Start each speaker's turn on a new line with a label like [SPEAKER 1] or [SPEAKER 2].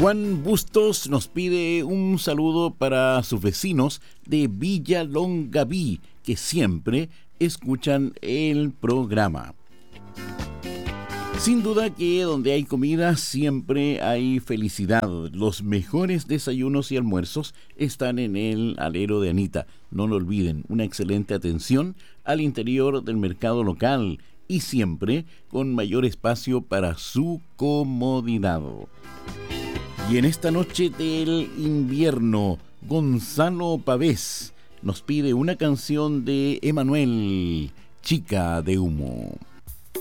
[SPEAKER 1] Juan Bustos nos pide un saludo para sus vecinos de Villa Longaví, que siempre escuchan el programa. Sin duda que donde hay comida siempre hay felicidad. Los mejores desayunos y almuerzos están en el alero de Anita. No lo olviden, una excelente atención al interior del mercado local y siempre con mayor espacio para su comodidad. Y en esta noche del invierno, Gonzalo Pavés nos pide una canción de Emanuel, Chica de Humo.